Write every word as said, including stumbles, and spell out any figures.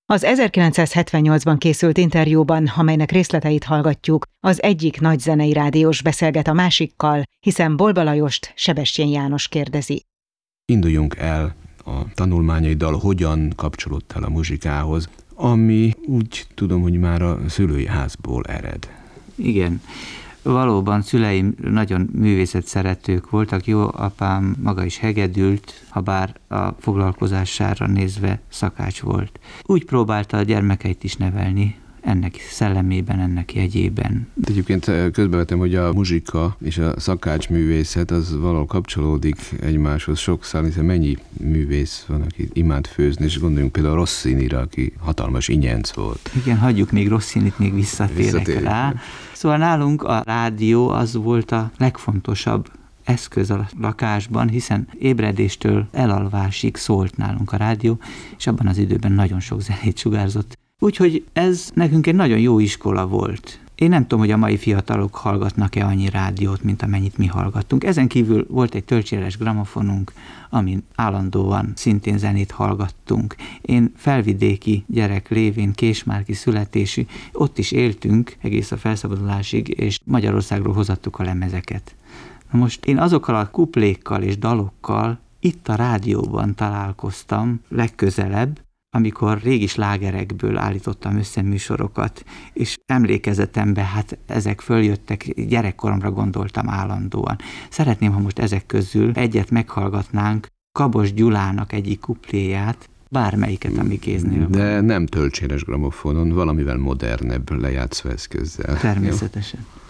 Az ezerkilencszázhetvennyolcban készült interjúban, amelynek részleteit hallgatjuk, az egyik nagy zenei rádiós beszélget a másikkal, hiszen Bolba Lajost Sebestyén János kérdezi. Induljunk el a tanulmányaiddal, hogyan kapcsolódtál a muzsikához, ami úgy tudom, hogy már a szülői házból ered. Igen. Valóban szüleim nagyon művészet szeretők voltak, jó apám maga is hegedült, ha bár a foglalkozására nézve szakács volt. Úgy próbálta a gyermekeit is nevelni, ennek szellemében, ennek jegyében. Egyébként közbevetem, hogy a muzsika és a szakácsművészet az valahol kapcsolódik egymáshoz sokszor, hiszen mennyi művész van, aki imád főzni, és gondoljunk például Rossinira, aki hatalmas inyenc volt. Igen, hagyjuk még Rossinit, még visszatérek rá. Szóval nálunk a rádió az volt a legfontosabb eszköz a lakásban, hiszen ébredéstől elalvásig szólt nálunk a rádió, és abban az időben nagyon sok zenét sugárzott. Úgyhogy ez nekünk egy nagyon jó iskola volt. Én nem tudom, hogy a mai fiatalok hallgatnak-e annyi rádiót, mint amennyit mi hallgattunk. Ezen kívül volt egy tölcséres gramofonunk, amin állandóan szintén zenét hallgattunk. Én felvidéki gyerek lévén, késmárki születésű, ott is éltünk egész a felszabadulásig, és Magyarországról hozattuk a lemezeket. Na most én azokkal a kuplékkal és dalokkal itt a rádióban találkoztam legközelebb, amikor régi slágerekből állítottam össze műsorokat, és emlékezetembe, hát ezek följöttek, gyerekkoromra gondoltam állandóan. Szeretném, ha most ezek közül egyet meghallgatnánk, Kabos Gyulának egyik kupléját, bármelyiket, ami kéznél. De nem tölcséres gramofonon, valamivel modernebb lejátszó eszközzel. Természetesen. Jó?